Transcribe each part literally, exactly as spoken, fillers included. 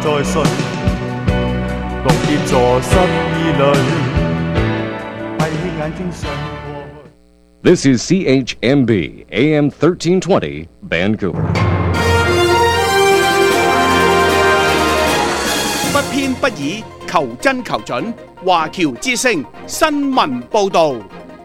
在水，綠葉坐失意裏，閉起眼睛想過去。 This is C H M B A M thirteen twenty Vancouver。 不偏不倚，求真求準。華僑之聲新聞報導。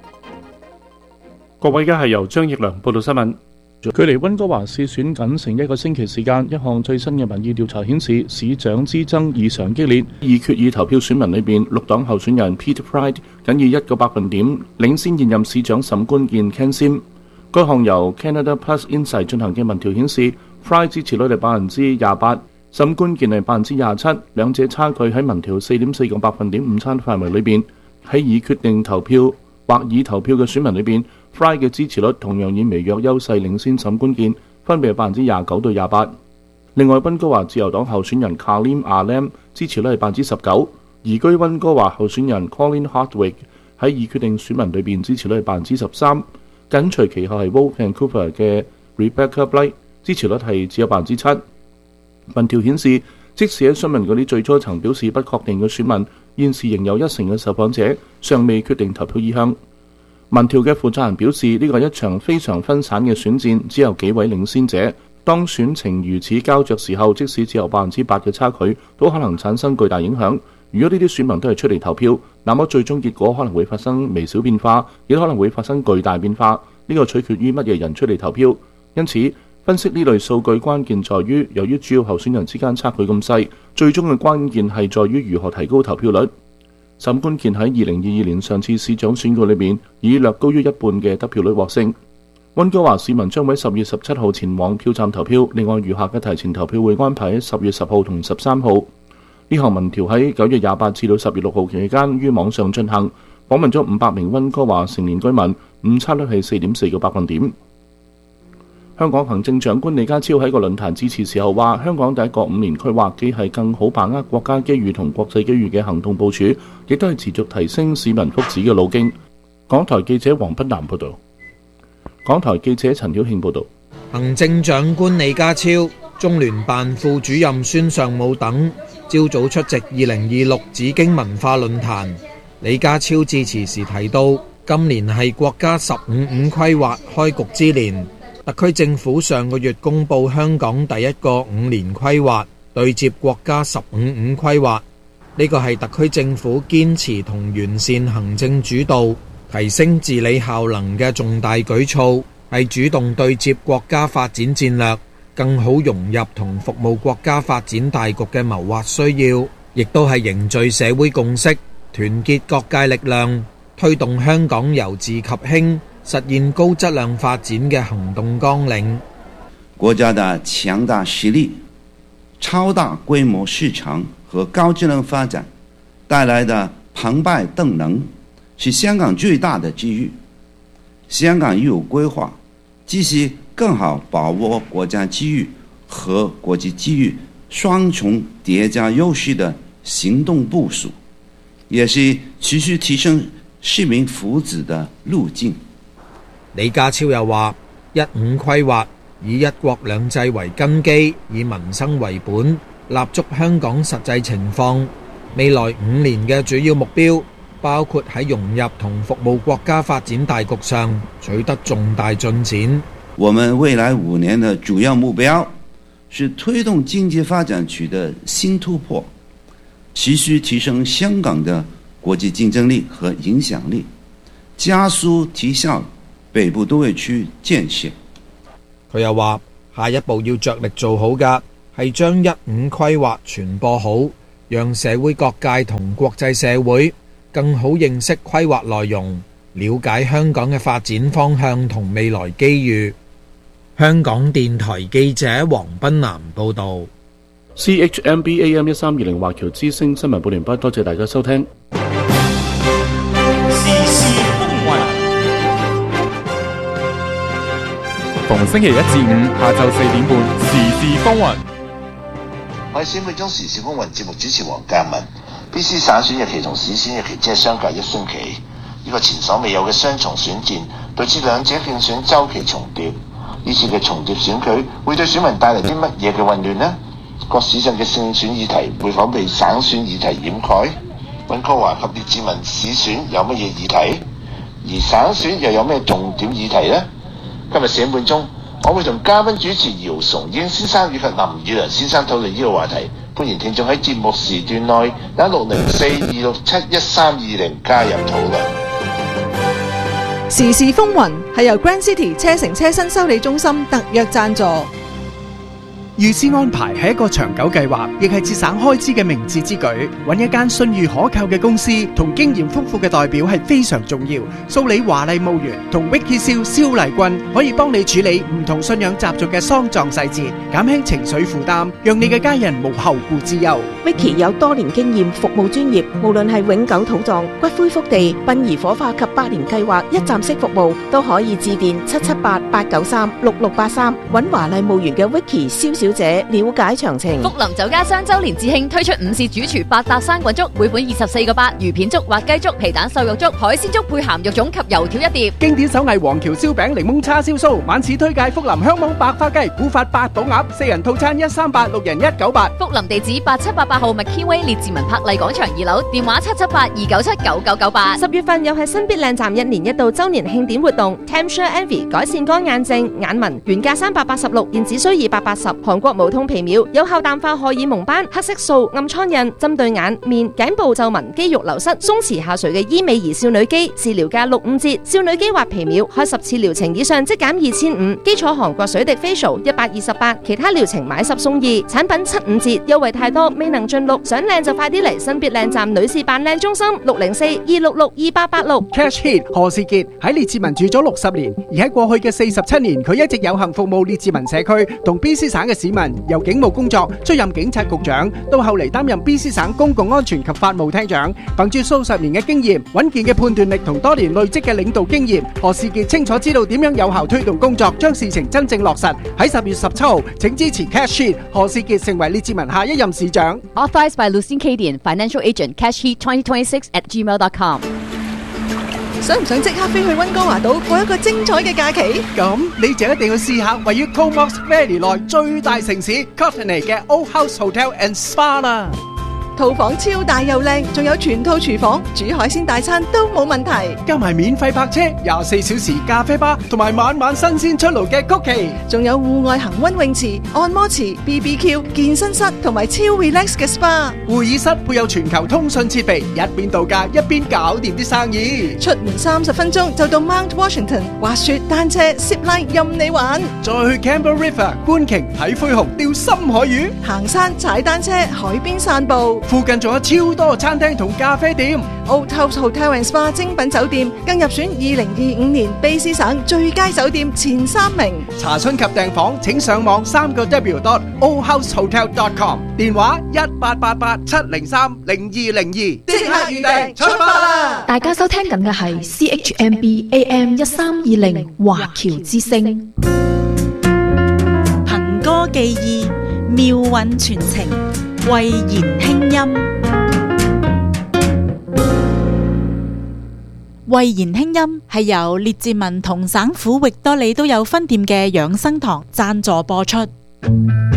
各位，而家係由張奕良報道新聞。距離溫哥華市選僅剩一個星期時間，一項最新嘅民意調查顯示，市長之爭異常激烈。二決議投票選民裏邊，綠黨候選人 Peter Fry 僅以一個百分點領先現任市長沈官健 Ken Sim。該項由 Canada Plus Insight 進行嘅民調顯示 ，Fry 支持率係百分之廿八，沈官健係百分之廿七，兩者差距喺民調四點四個百分點誤差範圍裏邊。喺已決定投票或已投票嘅選民裏邊，Fry 嘅支持率同樣以微弱優勢領先沈官健，分別係百分之廿九到廿八。另外，溫哥華自由黨候選人 Kalim Alam 支持率係百分之十九，移居溫哥華候選人 Colin Hardwick 喺已決定選民裏邊支持率係百分之十三，緊隨其後係 Vote Vancouver 嘅 Rebecca Blight 支持率係只有百分之七。民調顯示，即使喺詢問嗰啲最初曾表示不確定嘅選民，現時仍有一成嘅受訪者尚未決定投票意向。民調嘅負責人表示，呢個係一場非常分散嘅選戰，只有幾位領先者。當選情如此膠着時候，即使只有百分之八嘅差距，都可能產生巨大影響。如果呢啲選民都係出嚟投票，那麼最終結果可能會發生微小變化，亦可能會發生巨大變化。呢個取決於乜嘢人出嚟投票。因此，分析呢類數據關鍵在於，由於主要候選人之間差距咁細，最終嘅關鍵係在於如何提高投票率。沈官健喺二零二二年上次市長選舉裏面以略高於一半嘅得票率獲勝。溫哥華市民將喺十月十七號前往票站投票，另外餘下嘅提前投票會安排喺十月十號同十三號。呢項民調喺九月廿八至到十月六號期間於網上進行，訪問咗五百名溫哥華成年居民，誤差率係四點四個百分點。香港行政長官李家超喺個論壇致辭時候話，香港第一個五年規劃既係更好把握國家機遇同國際機遇嘅行動部署，亦都係持續提升市民福祉嘅路徑。港台記者黃斌南報導。港台記者陳曉慶報導。 行政長官李家超、中聯辦副主任孫尚武等朝早出席二零二六紫荊文化論壇。李家超致辭時提到，今年係國家十五五規劃開局之年。特區政府上個月公布香港第一個五年規劃，對接國家十五五規劃。呢個係特區政府堅持同完善行政主導、提升治理效能嘅重大舉措，係主動對接國家發展戰略，更好融入同服務國家發展大局嘅謀劃需要，亦都係凝聚社會共識、團結各界力量，推動香港由治及興，實現高質量發展嘅行動綱領。 國家的強大實力、超大規模市場和高質量發展帶來的澎湃動能，是香港最大的機遇。香港已有規劃，繼續更好把握國家機遇和國際機遇雙重疊加優勢的行動部署，也是持續提升市民福祉的路徑。 李家超又話，一五規劃以一國兩制為根基，以民生為本，立足香港實際情況。未來五年嘅主要目標包括喺融入同服務國家發展大局上取得重大進展。 我們未來五年的主要目標是推動經濟發展取得新突破，持續提升香港的國際競爭力和影響力，加速提效北部都會區建設。 佢又話，下一步要着力做好嘅係將一五規劃傳播好，讓社會各界同國際社會更好認識規劃內容，了解香港嘅發展方向同未來機遇。香港電台記者黃斌南報導。 C H M B A M 一三二零華僑之聲新聞報完畢，多謝大家收聽。 逢星期一至五下晝四點半，時事風雲。 我係四分鐘時事風雲節目主持黃嘉文。B C 省選日期同市選日期只係相隔一星期，呢個前所未有嘅雙重選戰，導致兩者競選週期重疊。呢次嘅重疊選舉會對選民帶嚟啲乜嘢嘅混亂呢？ 各市鎮嘅勝選議題會否被省選議題掩蓋？溫哥華及列治文市選有乜嘢議題？而省選又有咩重點議題呢？今日四點半鐘，我會同嘉賓主持姚崇英先生以及林宇良先生討論呢個話題。歡迎聽眾喺節目時段內打六零四二六七一三二零加入討論。 時事風雲係由 Grand City 車城車身修理中心特約贊助。 預先安排係一個長久計劃，亦係節省開支嘅明智之舉。揾一間信譽可靠嘅公司同經驗豐富嘅代表係非常重要。蘇里華麗墓園同 Vicky 蕭蕭麗君可以幫你處理唔同信仰習俗嘅喪葬細節，減輕情緒負擔，讓你嘅家人無後顧之憂。 Vicky 有多年經驗，服務專業，無論係永久土葬、骨灰福地、殯儀火化及百年計劃一站式服務，都可以致電七七八八九三六六八三，揾華麗墓園嘅 Vicky 蕭小姐了解詳情。 福林酒家雙周年節慶推出午市主廚八搭生滾粥，每款二十四個八，魚片粥、滑雞粥、皮蛋瘦肉粥、海鮮粥配鹹肉粽及油條一碟。 經典手藝黃橋燒餅、檸檬叉燒酥，晚市推介福林香芒百花雞、古法八寶鴨，四人套餐一三八，六人一九八。 福林地址八七八八號麥堅威列治文柏麗廣場二樓，電話七七八二九七九九九八。 十月份又係新必靚站一年一度周年慶典活動 ，Tempsure Envy 改善乾眼症、眼紋，原價三百八十六，現只需二百八十。韓國無痛皮秒有效淡化荷爾蒙斑、黑色素、暗瘡印，針對眼、面、頸部皺紋、肌肉流失、鬆弛下垂嘅醫美兒少女肌，治療價六五折。少女肌或皮秒開十次療程以上即減二千五。基礎韓國水滴 facial 一百二十八，其他療程買十送二，產品七五折，優惠太多未能盡錄。想靚就快啲嚟新必靚站女士扮靚中心六零四二六六二八八六。 Cash Hit 何士傑喺列治文住咗六十年，而喺過去嘅四十七年，佢一直有幸服務列治文社區同 B C 省嘅市民。由警務工作出任警察局長，到後嚟擔任 B C 省公共安全及法務廳長，憑住數十年嘅經驗、穩健嘅判斷力同多年累積嘅領導經驗，何士傑清楚知道點樣有效推動工作，將事情真正落實。喺十月十七號，請支持 Cash Heat 何士傑成為列治文下一任市長。 Authorized by Lucien Cadian, Financial Agent, Cash Heat twenty twenty-six at gmail dot com。 想唔想即刻飛去溫哥華島過一個精彩嘅假期？ 咁你就一定要試下位於 Comox Valley 內最大城市 Courtenay 嘅 Old House Hotel and Spa 啦。 套房超大又靚，仲有全套廚房，煮海鮮大餐都冇問題。 加埋免費泊車、廿四小時咖啡吧，同埋晚晚新鮮出爐嘅曲奇， 仲有戶外恒溫泳池、按摩池、B B Q、健身室同埋超 relax 嘅 SPA。 會議室配有全球通訊設備，一邊度假一邊搞掂啲生意。 出門三十分鐘就到 Mount Washington， 滑雪、單車、zip line 任你玩。 再去 Campbell River 觀鯨、睇灰熊、釣深海魚， 行山、踩單車、海邊散步。 附近仲有超多餐廳同咖啡店。 Old House Hotel and Spa 精品酒店更入選二零二五年卑詩省最佳酒店前三名。 查詢及訂房請上網三個 W dot old house hotel dot com， 電話一八八八七零三零二零二，即刻預訂出發啦！ 大家收聽緊嘅係 C H M B A M 一三二零華僑之聲， 憑歌寄意，妙韻傳情，慧言輕音。慧言輕音係由列治文同省府域多利都有分店嘅養生堂贊助播出。